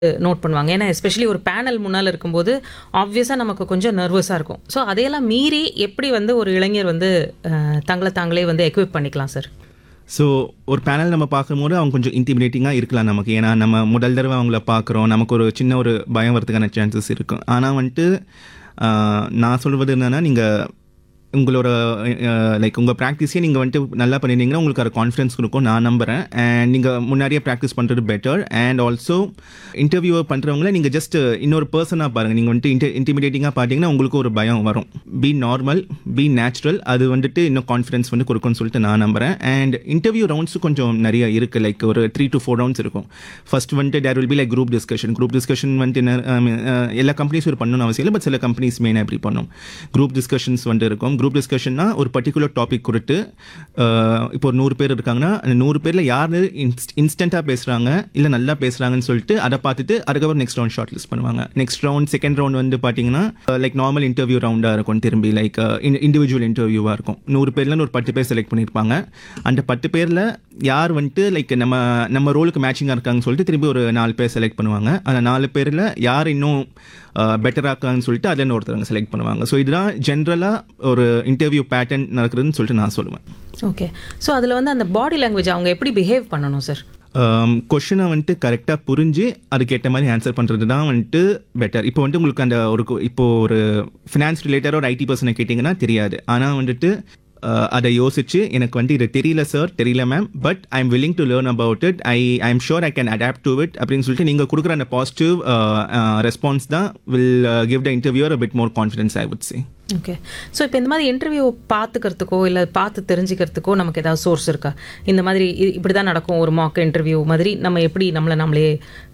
Note பண்ணுவாங்க. ஏன்னா especially ஒரு பேனல் முன்னால இருக்கும்போது ஆப்வியஸா நமக்கு கொஞ்சம் நர்வஸா இருக்கும். ஸோ அதையெல்லாம் மீறி எப்படி வந்து ஒரு இளைஞர் வந்து தங்கள தாங்களே வந்து எக்விப் பண்ணிக்கலாம் சார்? ஸோ ஒரு பேனல் நம்ம பார்க்கும்போது அவங்க கொஞ்சம் இன்டிமிடேட்டிங்காக இருக்கலாம் நமக்கு. ஏன்னா நம்ம முதல் தடவை அவங்கள பார்க்குறோம், நமக்கு ஒரு சின்ன ஒரு பயம் வரதுக்கான சான்சஸ் இருக்கும். ஆனால் வந்துட்டு நான் சொல்வது என்னென்னா, நீங்கள் உங்களோட லைக் உங்கள் ப்ராக்டிஸே நீங்கள் வந்துட்டு நல்லா பண்ணியிருந்தீங்கன்னா உங்களுக்கு ஒரு கான்ஃபிடன்ஸ் இருக்கும் நான் நம்புகிறேன். அண்ட் நீங்கள் முன்னாடியே ப்ராக்டிஸ் பண்ணுறது பெட்டர். அண்ட் ஆல்சோ இன்டர்வியூவை பண்ணுறவங்கள நீங்கள் ஜஸ்ட் இன்னொரு பர்சனாக பாருங்கள். நீங்கள் வந்துட்டு இன்டிமிடேட்டிங்காக பார்த்தீங்கன்னா உங்களுக்கு ஒரு பயம் வரும். B normal, B natural. அது வந்துட்டு இன்னும் கான்ஃபிடன்ஸ் வந்து கொடுக்கும்னு சொல்லிட்டு நான் நம்புகிறேன். அண்ட் இன்டர்வியூ ரவுண்ட்ஸும் கொஞ்சம் நிறைய இருக்குது. லைக் ஒரு 3 to 4 ரவுண்ட்ஸ் இருக்கும். ஃபர்ஸ்ட் வந்துட்டு there will be like group discussion வந்துட்டு எல்லா கம்பெனிஸும் பண்ணணும்னு அவசியம் இல்லை. பட் சில கம்பெனிஸ் மெயினாக எப்படி பண்ணும், குரூப் டிஸ்கஷன்ஸ் வந்துட்டு இருக்கும். குரூப் டிஸ்கஷன்னா ஒரு பர்டிகுலர் டாபிக் குறித்து இப்போ ஒரு 100 பேர் இருக்காங்கன்னா அந்த 100 பேரில் யார் இன்ஸ்டண்ட்டாக பேசுகிறாங்க இல்லை நல்லா பேசுகிறாங்கன்னு சொல்லிட்டு அதை பார்த்துட்டு அதுக்கப்புறம் நெக்ஸ்ட் ரவுண்ட் ஷார்ட் லிஸ்ட் பண்ணுவாங்க. நெக்ஸ்ட் ரவுண்ட் செகண்ட் ரவுண்ட் வந்து பார்த்தீங்கன்னா லைக் நார்மல் இன்டர்வியூ ரவுண்டாக இருக்கும். திரும்பி லைக் இண்டிவிஜுவல் இன்டர்வியூவாக இருக்கும். 100 பேரில் ஒரு 10 பேர் செலக்ட் பண்ணியிருப்பாங்க. அந்த 10 பேரில் யார் வந்துட்டு லைக் நம்ம ரோலுக்கு மேட்சிங்காக இருக்காங்கன்னு சொல்லிட்டு திரும்பி ஒரு 4 பேர் செலக்ட் பண்ணுவாங்க. அந்த 4 பேரில் யார் இன்னும் பெட்டராக இருக்காங்கன்னு சொல்லிட்டு அதில் ஒருத்தவங்க செலக்ட் பண்ணுவாங்க. ஸோ இதுதான் ஜென்ரலாக ஒரு இன்டர்வியூ பேட்டர்ன் நடக்குதுன்னு சொல்லிட்டு நான் சொல்லுவேன். ஓகே. ஸோ அதில் வந்து அந்த பாடி லாங்குவேஜ் அவங்க எப்படி பிஹேவ் பண்ணணும் சார்? கொஷனை வந்துட்டு கரெக்டாக புரிஞ்சு அதுக்கேற்ற மாதிரி ஆன்சர் பண்ணுறது தான் வந்துட்டு பெட்டர். இப்போ வந்துட்டு உங்களுக்கு அந்த ஒரு ஃபினான்ஸ் ரிலேட்டடாக ஒரு ஐடி பர்சனை கேட்டிங்கன்னா தெரியாது. ஆனால் வந்துட்டு அதை யோசிச்சு எனக்கு வந்து இது தெரியல ma'am, but I am willing to learn about it, I am sure I can adapt to it அப்படின்னு சொல்லிட்டு நீங்கள் கொடுக்குற அந்த பாசிட்டிவ் ரெஸ்பான்ஸ் தான் will give the interviewer a bit more confidence I would say. Okay. So இப்போ இந்த மாதிரி interview பார்த்துக்கிறதுக்கோ இல்லை பார்த்து தெரிஞ்சுக்கிறதுக்கோ நமக்கு ஏதாவது சோர்ஸ் இருக்கா? இந்த மாதிரி இப்படி தான் நடக்கும் ஒரு மாக் இன்டர்வியூ மாதிரி நம்ம எப்படி நம்மளே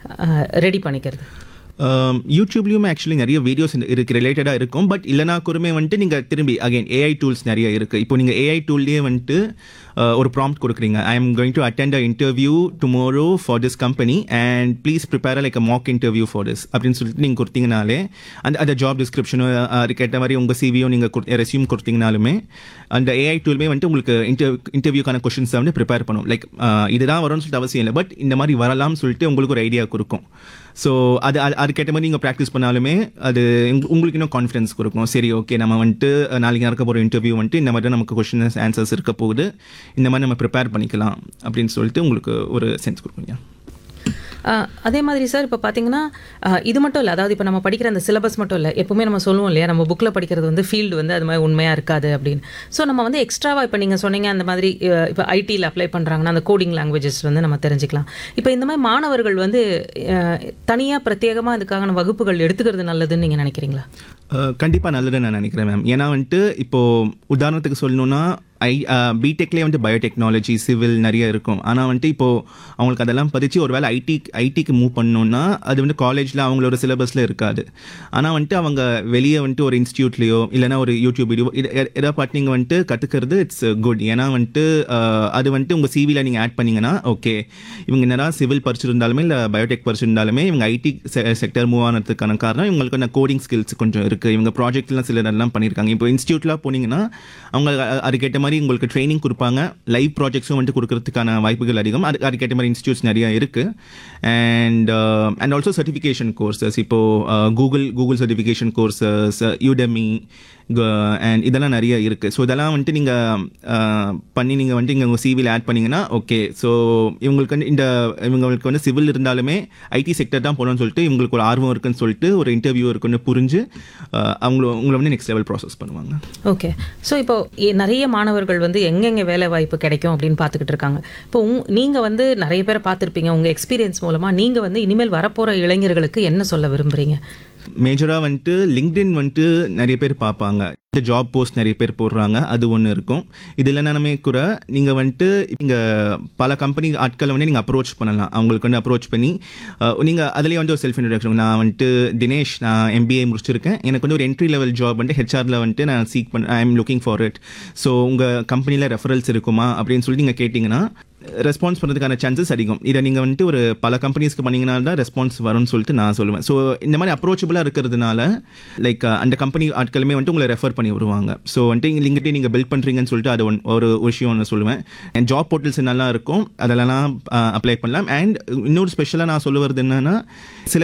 ரெடி பண்ணிக்கிறது? யூடியூப்லேயும் ஆக்சுவலி நிறைய வீடியோஸ் இருக்குது ரிலேட்டடாக இருக்கும். பட் இல்லைனா கூடமே வந்துட்டு நீங்கள் திரும்பி அகைன் ஏஐ டூல்ஸ் நிறைய இருக்குது. இப்போ நீங்கள் ஏஐ டூல்லேயே வந்துட்டு ஒரு ப்ராம்ப்ட் கொடுக்குறீங்க, I am going to attend a interview tomorrow for this company and please prepare like a Mach interview for this அப்படின்னு சொல்லிட்டு நீங்கள் கொடுத்தீங்கனாலே அந்த ஜாப் டிஸ்கிரிப்ஷனோ அதுக்கேற்ற மாதிரி உங்கள் சிவியோ நீங்கள் ரெஸ்யூம் கொடுத்தீங்கனாலுமே அந்த ஏஐ டூலுமே வந்துட்டு உங்களுக்கு இன்டர்வியூக்கான கொஷின்ஸை வந்து ப்ரிப்பேர் பண்ணும். லைக் இதுதான் வரும்னு சொல்லிட்டு அவசியம் இல்லை, பட் இந்த மாதிரி வரலாம்னு சொல்லிட்டு உங்களுக்கு ஒரு ஐடியா கொடுக்கும். ஸோ அதுக்கேற்ற மாதிரி நீங்கள் ப்ராக்டிஸ் பண்ணாலுமே அது உங்களுக்கு இன்னும் கான்ஃபிடன்ஸ் கொடுக்கும். சரி, ஓகே, நம்ம வந்துட்டு நாளைக்கு நடக்க போகிற இன்டர்வியூ வந்துட்டு இந்த மாதிரி நமக்கு கொஷின்ஸ் ஆன்சர்ஸ் இருக்க போகுது, இந்த மாதிரி நம்ம ப்ரிப்பேர் பண்ணிக்கலாம் அப்படின்னு சொல்லிட்டு உங்களுக்கு ஒரு சென்ஸ் கொடுக்குங்க. அதே மாதிரி சார் இப்போ பார்த்தீங்கன்னா இது மட்டும் இல்லை, அதாவது இப்போ நம்ம படிக்கிற அந்த சிலபஸ் மட்டும் இல்லை, எப்பவுமே நம்ம சொல்லுவோம் இல்லையா, நம்ம புக்கில் படிக்கிறது வந்து ஃபீல்டு வந்து அது மாதிரி உண்மையாக இருக்காது அப்படின்னு. ஸோ நம்ம வந்து எக்ஸ்ட்ராவாக இப்போ நீங்கள் சொன்னீங்க அந்த மாதிரி இப்போ ஐடியில் அப்ளை பண்ணுறாங்கன்னா அந்த கோடிங் லாங்குவேஜஸ் வந்து நம்ம தெரிஞ்சுக்கலாம். இப்போ இந்த மாதிரி மாணவர்கள் வந்து தனியாக பிரத்யேகமாக இதுக்கான வகுப்புகள் எடுத்துக்கிறது நல்லதுன்னு நீங்கள் நினைக்கிறீங்களா? கண்டிப்பாக நல்லதுன்னு நான் நினைக்கிறேன் மேம். ஏன்னா வந்துட்டு இப்போது உதாரணத்துக்கு சொல்லணுன்னா பிடெக்லேயே வந்துட்டு பயோடெக்னாலஜி, சிவில் நிறைய இருக்கும். ஆனால் வந்துட்டு இப்போது அவங்களுக்கு அதெல்லாம் பதிச்சு ஒரு வேளை ஐடிக்கு மூவ் பண்ணணுன்னா அது வந்து காலேஜில் அவங்களோட சிலபஸில் இருக்காது. ஆனால் வந்துட்டு அவங்க வெளியே வந்துட்டு ஒரு இன்ஸ்டியூட்லேயோ இல்லைனா ஒரு யூடியூப் வீடியோ எதாவது பார்த்து நீங்கள் வந்துட்டு கற்றுக்கிறது இட்ஸ் குட். ஏன்னா வந்துட்டு அது வந்துட்டு உங்கள் சிவியில் நீங்கள் ஆட் பண்ணிங்கன்னா ஓகே, இவங்க என்னடா சிவில் படிச்சிருந்தாலுமே இல்லை பயோடெக் படிச்சிருந்தாலுமே இவங்க ஐடி செக்டர் மூவ் ஆனதுக்கான காரணம் இவங்களுக்கு அந்த கோடிங் ஸ்கில்ஸ் கொஞ்சம் இருக்குது. இவங்க ப்ராஜெக்ட்லாம் சிலரெல்லாம் பண்ணியிருக்காங்க. இப்போ இன்ஸ்டியூட்லாம் போனீங்கன்னா அவங்க அதுக்கேற்ற மாதிரி உங்களுக்கு ட்ரைனிங் கொடுப்பாங்க, லைவ் ப்ராஜெக்ட்ஸும் வந்துட்டு கொடுக்கறதுக்கான வாய்ப்புகள் அதிகம். அதுக்கேற்ற மாதிரி இன்ஸ்டியூட்ஸ் நிறைய இருக்குது. அண்ட் ஆல்சோ சர்டிஃபிகேஷன் கோர்சஸ், இப்போது Google certification courses, Udemy and இதெல்லாம் நிறைய இருக்குது. ஸோ இதெல்லாம் வந்துட்டு நீங்கள் பண்ணி நீங்கள் வந்துட்டு இங்கே உங்கள் சிவியில் ஆட் பண்ணிங்கன்னா ஓகே. ஸோ இவங்களுக்கு வந்து இவங்களுக்கு வந்து சிவில் இருந்தாலுமே ஐடி செக்டர் தான் போகணும்னு சொல்லிட்டு இவங்களுக்கு ஒரு ஆர்வம் இருக்குன்னு சொல்லிட்டு ஒரு இன்டர்வியூ இருக்குன்னு புரிஞ்சு உங்களை வந்து நெக்ஸ்ட் லெவல் ப்ராசஸ் பண்ணுவாங்க. ஓகே. ஸோ இப்போ நிறைய மாணவர்கள் வந்து எங்கெங்கே வேலை வாய்ப்பு கிடைக்கும் அப்படின்னு பார்த்துக்கிட்டு இருக்காங்க. இப்போ நீங்கள் வந்து நிறைய பேரை பார்த்துருப்பீங்க, உங்கள் எக்ஸ்பீரியன்ஸ் மூலமாக நீங்கள் வந்து இனிமேல் வரப்போகிற இளைஞர்களுக்கு என்ன சொல்ல விரும்புகிறீங்க? மேஜராக வந்துட்டு லிங்க்டின் வந்துட்டு நிறைய பேர் பார்ப்பாங்க, இந்த ஜாப் போஸ்ட் நிறைய பேர் போடுறாங்க, அது ஒன்று இருக்கும். இது இல்லைனாலுமே கூட நீங்கள் வந்துட்டு இங்கே பல கம்பெனி ஆட்களை வந்து நீங்கள் அப்ரோச் பண்ணலாம். அவங்களுக்கு வந்து அப்ரோச் பண்ணி நீங்கள் அதிலே வந்து ஒரு செல்ஃப் இன்ட்ரடக்ஷன், நான் வந்துட்டு தினேஷ், நான் எம்பிஏ முடிச்சிருக்கேன், எனக்கு வந்து ஒரு என்ட்ரி லெவல் ஜாப் வந்துட்டு ஹெச்ஆரில் வந்துட்டு நான் I am looking for it, so உங்கள் கம்பெனியில் ரெஃபரல்ஸ் இருக்குமா அப்படின்னு சொல்லி நீங்கள் கேட்டிங்கன்னா ரெஸ்பான்ஸ் பண்ணுறதுக்கான சான்சஸ் அதிகம். இதை நீங்கள் வந்துட்டு ஒரு பல கம்பெனிஸ்க்கு பண்ணிங்கன்னா தான் ரெஸ்பான்ஸ் வரும்னு சொல்லிட்டு நான் சொல்லுவேன். ஸோ இந்த மாதிரி அப்ரோச்சபிளாக இருக்கிறதுனால லைக் அந்த கம்பெனி ஆட்களுமே வந்துட்டு உங்களை ரெஃபர் பண்ணி வருவாங்க. ஸோ வந்துட்டு லிங்க்டின் நீங்கள் பில்ட் பண்ணுறீங்கன்னு சொல்லிட்டு அது ஒரு விஷயம் ஒன்று சொல்லுவேன். அண்ட் ஜாப் போர்ட்டல்ஸ் நல்லா இருக்கும், அதெல்லாம் அப்ளை பண்ணலாம். அண்ட் இன்னொரு ஸ்பெஷலாக நான் சொல்ல வருது என்னன்னா, சில